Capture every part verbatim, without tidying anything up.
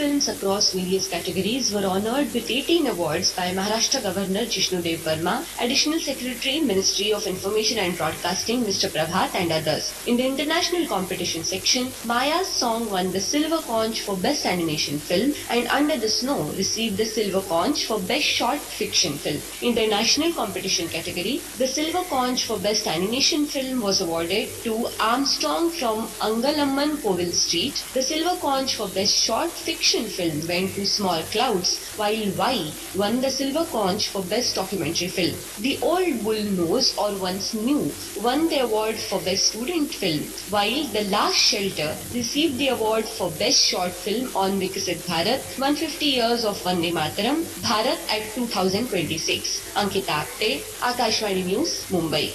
films across various categories were honoured with eighteen awards by Maharashtra Governor Jishnu Dev Verma, Additional Secretary, Ministry of Information and Broadcasting Mister Prabhat and others. In the international competition section, Maya's song won the Silver Conch for Best Animation Film and Under the Snow received the Silver Conch for Best Short Fiction Film. In the national competition category, the Silver Conch for Best Animation Film was awarded to Armstrong from Angalamman Kovil Street. The Silver Conch for Best Short Fiction Film went to Small Clouds, while Y won the Silver Conch for Best Documentary Film. The Old Bull Knows or Once Knew won the award for Best Student Film, while The Last Shelter received the award for Best Short Film on Vikasit Bharat, one hundred fifty years of Vande Mataram, Bharat at two thousand twenty-six. Ankita Apte, Akashvani News, Mumbai.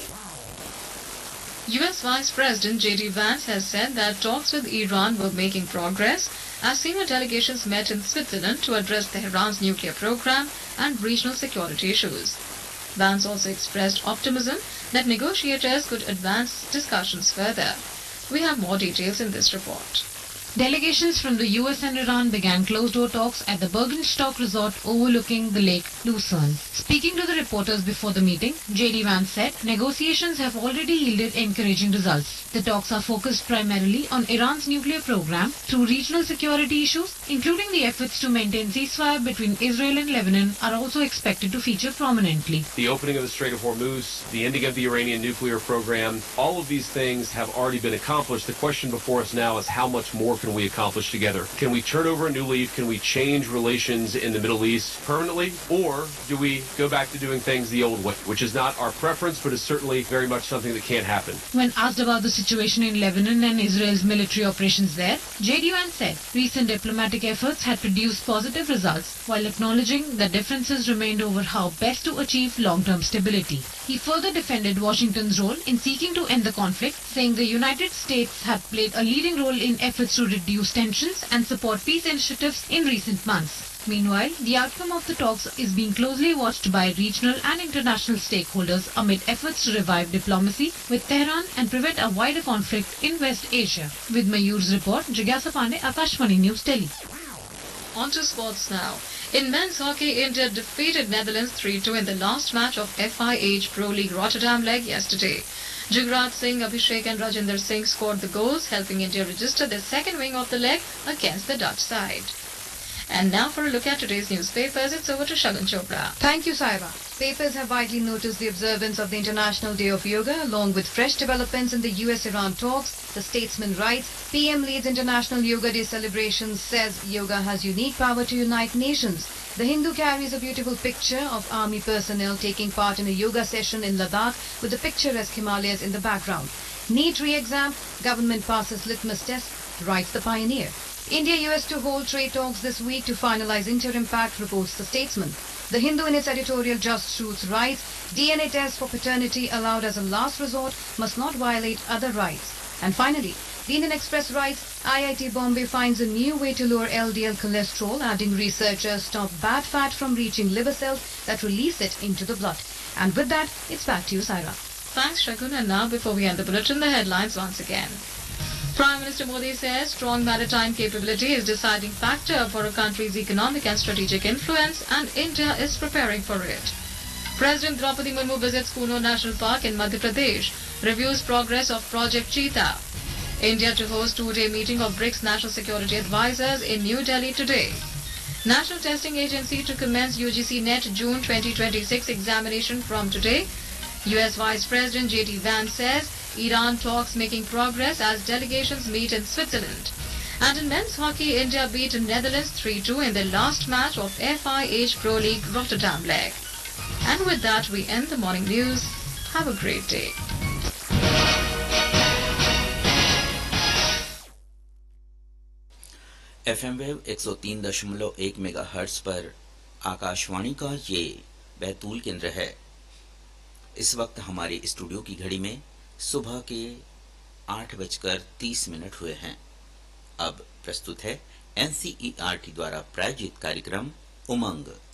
U S Vice President J D Vance has said that talks with Iran were making progress as senior delegations met in Switzerland to address Tehran's nuclear program and regional security issues. Vance also expressed optimism that negotiators could advance discussions further. We have more details in this report. Delegations from the U S and Iran began closed-door talks at the Bergenstock Resort overlooking the Lake Lucerne. Speaking to the reporters before the meeting, J D Vance said negotiations have already yielded encouraging results. The talks are focused primarily on Iran's nuclear program through regional security issues, including the efforts to maintain ceasefire between Israel and Lebanon are also expected to feature prominently. The opening of the Strait of Hormuz, the ending of the Iranian nuclear program, all of these things have already been accomplished. The question before us now is how much more can we accomplish together? Can we turn over a new leaf? Can we change relations in the Middle East permanently? Or do we go back to doing things the old way, which is not our preference, but is certainly very much something that can't happen? When asked about the situation in Lebanon and Israel's military operations there, J D Vance said recent diplomatic efforts had produced positive results while acknowledging that differences remained over how best to achieve long-term stability. He further defended Washington's role in seeking to end the conflict, saying the United States had played a leading role in efforts to reduce tensions and support peace initiatives in recent months. Meanwhile, the outcome of the talks is being closely watched by regional and international stakeholders amid efforts to revive diplomacy with Tehran and prevent a wider conflict in West Asia. With Mayur's report, Jigyasa Pandey, Akashvani News, Delhi. On to sports now. In men's hockey, India defeated Netherlands three two in the last match of F I H Pro League Rotterdam leg yesterday. Jugraj Singh, Abhishek and Rajinder Singh scored the goals, helping India register their second win of the leg against the Dutch side. And now for a look at today's newspapers, it's over to Shagun Chopra. Thank you, Saira. Papers have widely noticed the observance of the International Day of Yoga, along with fresh developments in the U S Iran talks. The Statesman writes, P M leads International Yoga Day celebrations, says yoga has unique power to unite nations. The Hindu carries a beautiful picture of army personnel taking part in a yoga session in Ladakh with the picturesque Himalayas in the background. NEET re-exam, government passes litmus test, writes the Pioneer. India U S to hold trade talks this week to finalize interim pact, reports the Statesman. The Hindu in its editorial Just Truths writes, D N A tests for paternity allowed as a last resort must not violate other rights. And finally, the Indian Express writes, I I T Bombay finds a new way to lower L D L cholesterol, adding researchers stop bad fat from reaching liver cells that release it into the blood. And with that, it's back to you, Saira. Thanks, Shagun. And now, before we end the bulletin, the headlines once again. Prime Minister Modi says strong maritime capability is deciding factor for a country's economic and strategic influence, and India is preparing for it. President Draupadi Murmu visits Kuno National Park in Madhya Pradesh, reviews progress of Project Cheetah. India to host two-day meeting of BRICS National Security Advisors in New Delhi today. National Testing Agency to commence U G C NET June twenty twenty-six examination from today. U S Vice President J D Vance says Iran talks making progress as delegations meet in Switzerland. And in men's hockey, India beat Netherlands three two in the last match of F I H Pro League Rotterdam leg. And with that, we end the morning news. Have a great day. F M wave एक सौ तीन दशमलव एक mega hertz पर आकाशवाणी का ये बैतूल केंद्र है। इस वक्त हमारे स्टूडियो की घड़ी में सुबह के आठ बजकर तीस मिनट हुए हैं। अब प्रस्तुत है N C E R T द्वारा प्रायोजित कार्यक्रम उमंग।